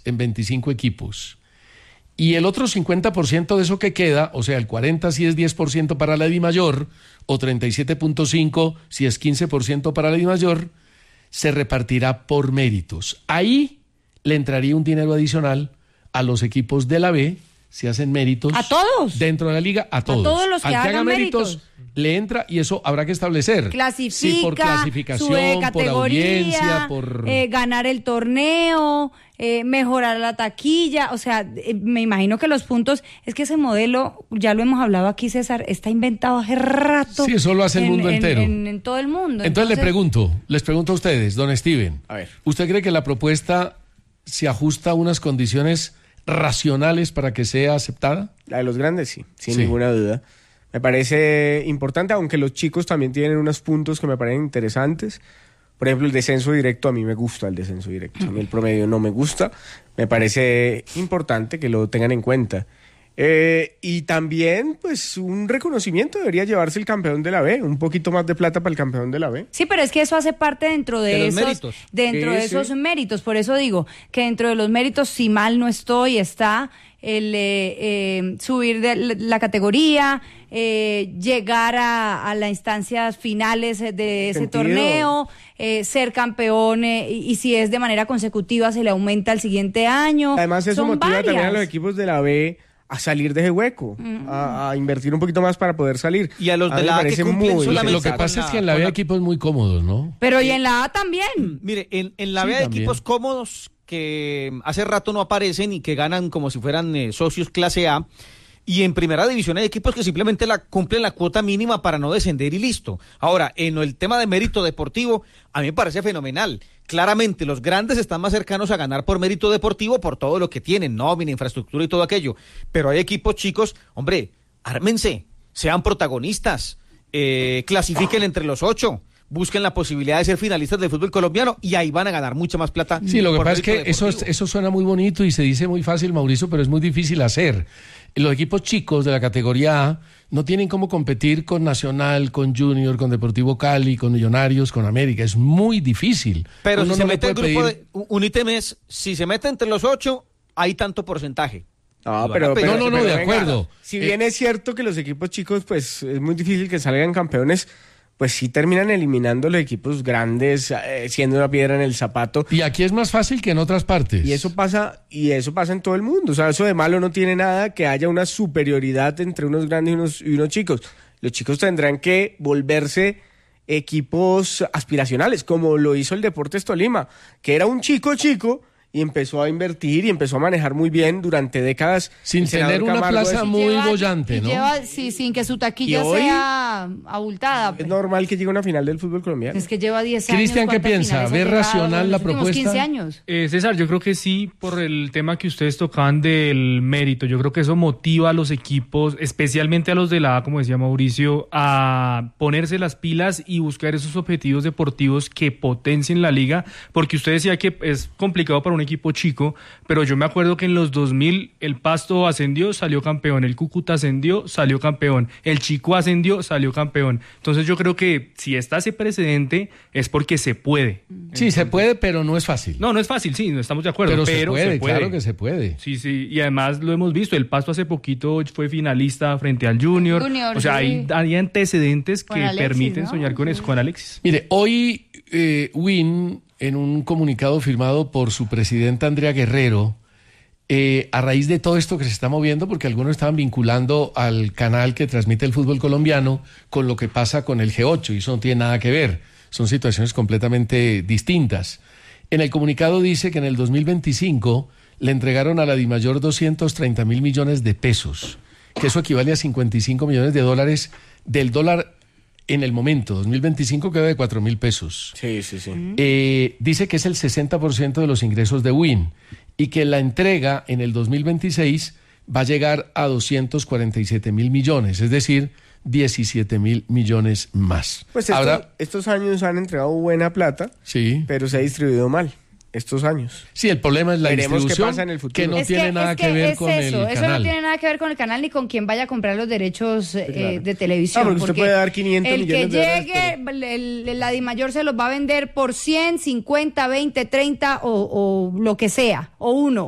en 25 equipos. Y el otro 50% de eso que queda, o sea, el 40% si es 10% para la DIMAYOR, o 37.5% si es 15% para la DIMAYOR, se repartirá por méritos. Ahí le entraría un dinero adicional a los equipos de la B, si hacen méritos. ¿A todos? Dentro de la liga, a todos. A todos los que hagan méritos. Le entra, y eso habrá que establecer. Clasifica, sí, por clasificación, sube de categoría, por audiencia, por ganar el torneo, mejorar la taquilla. O sea, me imagino que los puntos, es que ese modelo, ya lo hemos hablado aquí, César, está inventado hace rato. Sí, eso lo hace el mundo entero. En todo el mundo. Entonces les pregunto a ustedes, don Steven, a ver, ¿usted cree que la propuesta se ajusta a unas condiciones racionales para que sea aceptada? La de los grandes sí, sin ninguna duda. Me parece importante, aunque los chicos también tienen unos puntos que me parecen interesantes. Por ejemplo, el descenso directo, a mí me gusta el descenso directo. A mí el promedio no me gusta. Me parece importante que lo tengan en cuenta. Y también, pues, un reconocimiento debería llevarse el campeón de la B. Un poquito más de plata para el campeón de la B. Sí, pero es que eso hace parte dentro de esos méritos. Dentro de esos méritos. Por eso digo que dentro de los méritos, si mal no estoy, está el subir de la categoría, llegar a las instancias finales de ese torneo, ser campeón, y si es de manera consecutiva se le aumenta el siguiente año. Además, eso Son motiva varias. también a los equipos de la B a salir de ese hueco, a invertir un poquito más para poder salir. Y a los de la A que cumplen solamente Lo que pasa es que en la B hay equipos muy cómodos, ¿no? Pero y en la A también. Mire, en la B hay equipos cómodos que hace rato no aparecen y que ganan como si fueran socios clase A. Y en primera división hay equipos que simplemente cumplen la cuota mínima para no descender y listo. Ahora, en el tema de mérito deportivo, a mí me parece fenomenal. Claramente, los grandes están más cercanos a ganar por mérito deportivo por todo lo que tienen, nómina, infraestructura y todo aquello. Pero hay equipos chicos, hombre, ármense, sean protagonistas, clasifiquen entre los 8. Busquen la posibilidad de ser finalistas del fútbol colombiano y ahí van a ganar mucha más plata. Sí, lo que pasa es que eso suena muy bonito y se dice muy fácil, Mauricio, pero es muy difícil hacer. Los equipos chicos de la categoría A no tienen cómo competir con Nacional, con Junior, con Deportivo Cali, con Millonarios, con América. Es muy difícil. Pero uno si se no mete el puede grupo pedir... un ítem es, si se mete entre los 8, hay tanto porcentaje. No, pero de venga, acuerdo. Si bien es cierto que los equipos chicos, pues es muy difícil que salgan campeones, pues sí terminan eliminando los equipos grandes, siendo una piedra en el zapato. Y aquí es más fácil que en otras partes. Y eso pasa en todo el mundo. O sea, eso de malo no tiene nada, que haya una superioridad entre unos grandes y unos chicos. Los chicos tendrán que volverse equipos aspiracionales, como lo hizo el Deportes Tolima, que era un chico y empezó a invertir y empezó a manejar muy bien durante décadas. Sin tener una plaza muy bollante, ¿no? Sin que su taquilla hoy sea abultada. Es normal que llegue a una final del fútbol colombiano. Es que lleva 10 años. Cristian, ¿qué piensa? ¿Ve racional la propuesta? 15 años. César, yo creo que sí, por el tema que ustedes tocaban del mérito. Yo creo que eso motiva a los equipos, especialmente a los de la A, como decía Mauricio, a ponerse las pilas y buscar esos objetivos deportivos que potencien la liga, porque usted decía que es complicado para un equipo chico, pero yo me acuerdo que en los 2000 el Pasto ascendió, salió campeón, el Cúcuta ascendió, salió campeón, el Chico ascendió, salió campeón. Entonces yo creo que si está ese precedente es porque se puede. Sí, se puede, pero no es fácil. No es fácil, sí, no estamos de acuerdo, pero se puede, claro que se puede. Sí, y además lo hemos visto, el Pasto hace poquito fue finalista frente al Junior, o sea, sí. hay antecedentes que Alexis, permiten ¿no? soñar con eso, con Alexis. Mire, hoy Win, en un comunicado firmado por su presidenta Andrea Guerrero, a raíz de todo esto que se está moviendo, porque algunos estaban vinculando al canal que transmite el fútbol colombiano con lo que pasa con el G8, y eso no tiene nada que ver, son situaciones completamente distintas. En el comunicado dice que en el 2025 le entregaron a la DIMAYOR 230 mil millones de pesos, que eso equivale a 55 millones de dólares del dólar en el momento, 2025 queda de 4.000 pesos. Sí. Dice que es el 60% de los ingresos de Win y que la entrega en el 2026 va a llegar a 247 mil millones, es decir, 17 mil millones más. Pues estos años han entregado buena plata, sí, pero se ha distribuido mal. Estos años. Sí, el problema es la Veremos distribución, qué pasa en el futuro. que no tiene nada que ver con el canal. Eso no tiene nada que ver con el canal ni con quien vaya a comprar los derechos de televisión. Porque usted puede dar 500 el millones de dólares. El que llegue, la DIMAYOR se los va a vender por 100, 50, 20, 30 o lo que sea, o 1.